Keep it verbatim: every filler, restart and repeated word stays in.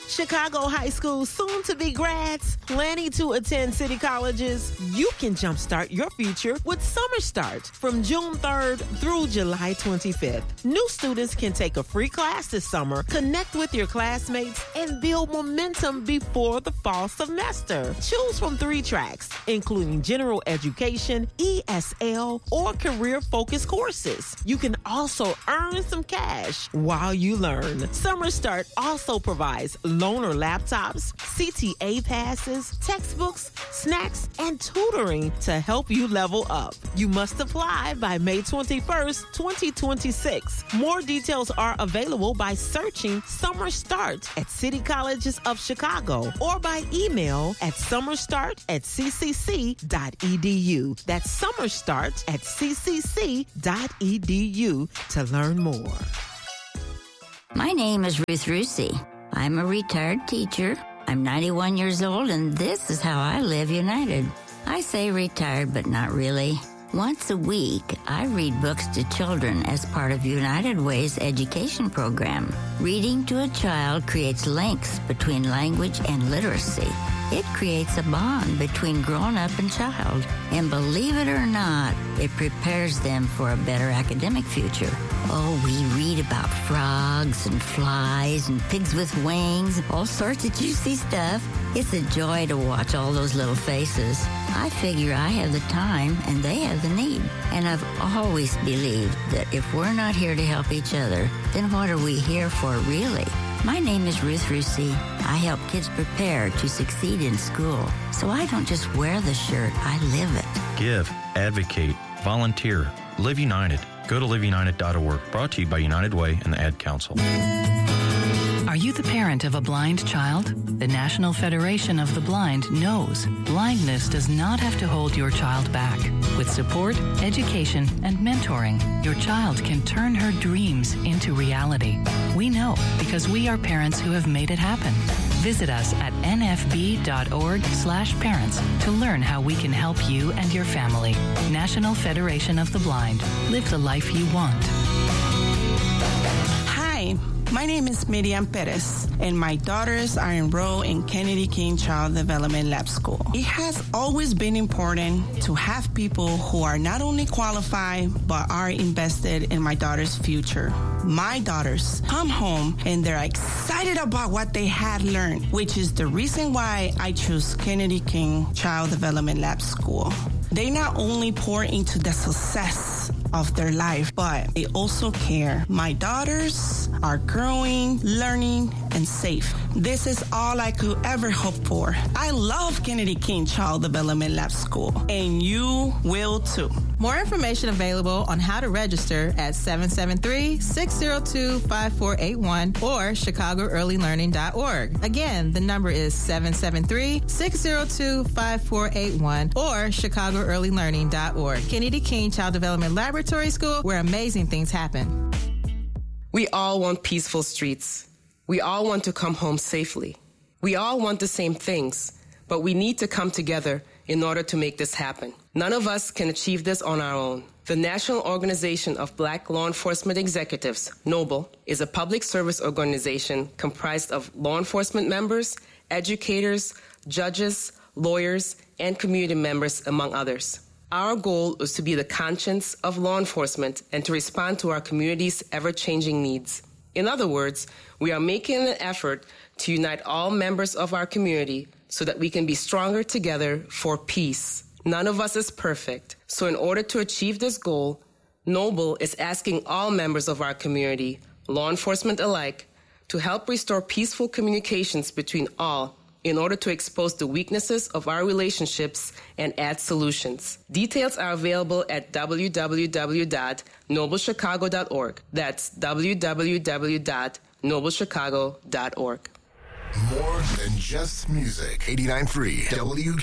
Chicago high school soon-to-be grads planning to attend city colleges, you can jumpstart your future with Summer Start from June third through July twenty-fifth. New students can take a free class this summer, connect with your classmates, and build momentum before the fall semester. Choose from three tracks, including general education, E S L, or career-focused courses. You can also earn some cash while you learn. Summer Start also provides loaner laptops, C T A passes, textbooks, snacks, and tutoring to help you level up. You must apply by May twenty-first, twenty twenty-six. More details are available by searching Summer Start at City Colleges of Chicago or by email at summerstart at c c c dot e d u. That's summerstart at c c c dot e d u to learn more. My name is Ruth Rusi. I'm a retired teacher. I'm ninety-one years old, and this is how I live United. I say retired, but not really. Once a week, I read books to children as part of United Way's education program. Reading to a child creates links between language and literacy. It creates a bond between grown-up and child. And believe it or not, it prepares them for a better academic future. Oh, we read about frogs and flies and pigs with wings, all sorts of juicy stuff. It's a joy to watch all those little faces. I figure I have the time and they have the need. And I've always believed that if we're not here to help each other, then what are we here for really? My name is Ruth Rusi. I help kids prepare to succeed in school. So I don't just wear the shirt, I live it. Give, advocate, volunteer, Live United. Go to live united dot org. Brought to you by United Way and the Ad Council. Are you the parent of a blind child? The National Federation of the Blind knows blindness does not have to hold your child back. With support, education, and mentoring, your child can turn her dreams into reality. We know because we are parents who have made it happen. Visit us at n f b dot org slash parents to learn how we can help you and your family. National Federation of the Blind. Live the life you want. Hi. My name is Miriam Perez, and my daughters are enrolled in Kennedy King Child Development Lab School. It has always been important to have people who are not only qualified, but are invested in my daughter's future. My daughters come home, and they're excited about what they had learned, which is the reason why I chose Kennedy King Child Development Lab School. They not only pour into the success of their life, but they also care. My daughters are growing, learning, and safe. This is all I could ever hope for. I love Kennedy King Child Development Lab School, and you will too. More information available on how to register at seven seven three, six zero two, five four eight one or chicago early learning dot org. Again, the number is seven seven three, six zero two, five four eight one or chicago early learning dot org. Kennedy King Child Development Laboratory School, where amazing things happen. We all want peaceful streets. We all want to come home safely. We all want the same things, but we need to come together in order to make this happen. None of us can achieve this on our own. The National Organization of Black Law Enforcement Executives, NOBLE, is a public service organization comprised of law enforcement members, educators, judges, lawyers, and community members, among others. Our goal is to be the conscience of law enforcement and to respond to our community's ever-changing needs. In other words, we are making an effort to unite all members of our community so that we can be stronger together for peace. None of us is perfect. So in order to achieve this goal, NOBLE is asking all members of our community, law enforcement alike, to help restore peaceful communications between all in order to expose the weaknesses of our relationships and add solutions. Details are available at w w w dot noble chicago dot org. That's w w w dot noble chicago dot org. More than just music. eighty-nine point three W